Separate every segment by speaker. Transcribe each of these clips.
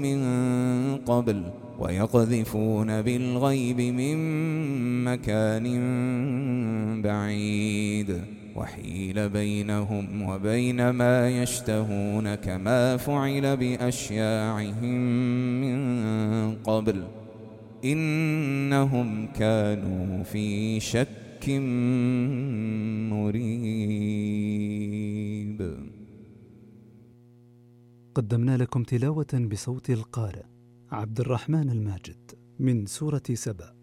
Speaker 1: من قبل ويقذفون بالغيب من مكان بعيد وحيل بينهم وبين ما يشتهون كما فعل بأشياعهم من قبل إنهم كانوا في شك مريب.
Speaker 2: قدمنا لكم تلاوة بصوت القارئ عبد الرحمن الماجد من سورة سبأ.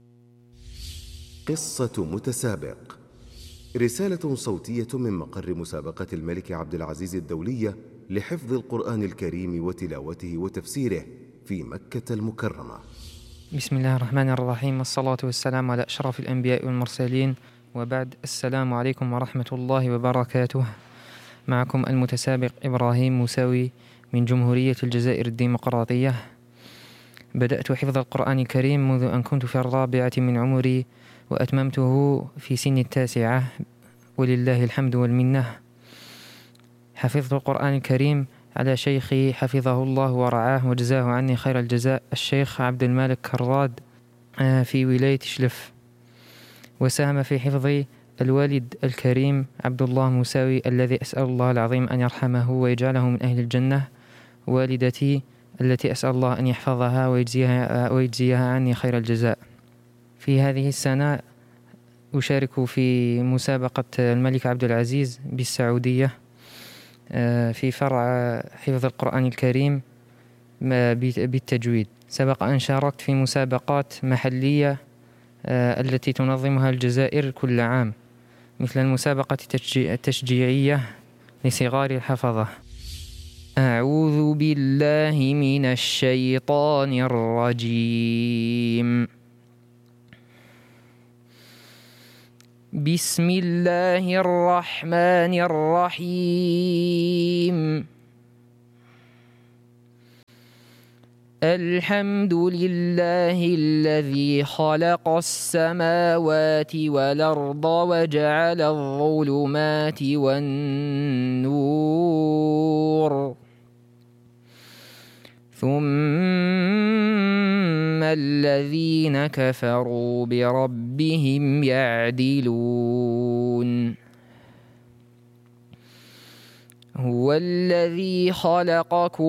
Speaker 3: قصة متسابق، رسالة صوتية من مقر مسابقة الملك عبد العزيز الدولية لحفظ القرآن الكريم وتلاوته وتفسيره في مكة المكرمة.
Speaker 4: بسم الله الرحمن الرحيم، والصلاة والسلام على أشرف الأنبياء والمرسلين، وبعد. السلام عليكم ورحمة الله وبركاته. معكم المتسابق إبراهيم موسوي من جمهورية الجزائر الديمقراطية. بدأت حفظ القرآن الكريم منذ أن كنت في 4 من عمري، وأتممته في سن 9، ولله الحمد والمنة. حفظت القرآن الكريم على شيخي حفظه الله ورعاه وجزاه عني خير الجزاء، الشيخ عبد المالك كراد في ولاية شلف. وساهم في حفظي الوالد الكريم عبد الله موسوي، الذي أسأل الله العظيم أن يرحمه ويجعله من أهل الجنة، والدتي التي أسأل الله أن يحفظها ويجزيها عني خير الجزاء. في هذه السنة أشارك في مسابقة الملك عبد العزيز بالسعودية في فرع حفظ القرآن الكريم بالتجويد. سبق أن شاركت في مسابقات محلية التي تنظمها الجزائر كل عام، مثل المسابقة التشجيعية لصغار الحفظة. أعوذ بالله من الشيطان الرجيم. بسم الله الرحمن الرحيم. الحمد لله الذي خلق السماوات والأرض وجعل الظلمات والنور، ثم الذين كفروا بربهم يعدلون. هو الذي خلقكم